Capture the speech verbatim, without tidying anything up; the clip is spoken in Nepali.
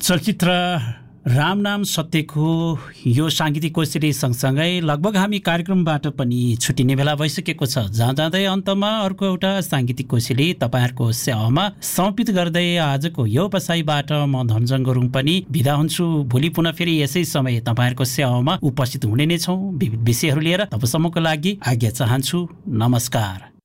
चलचित्र राम नाम सत्यको यो साङ्गीतिक कोसेली सँगसँगै लगभग हामी कार्यक्रमबाट पनि छुटिने बेला भइसकेको छ। जहाँ जाँदै अन्तमा अर्को एउटा साङ्गीतिक कोसेली तपाईँहरूको सेवामा समर्पित गर्दै आजको यो बसाइबाट म धनजङ गुरुङ पनि बिदा हुन्छु। भोलि पुनः फेरि यसै समय तपाईँहरूको सेवामा उपस्थित हुने नै छौँ विविध विषयहरू लिएर। तबसम्मको लागि आज्ञा चाहन्छु। नमस्कार।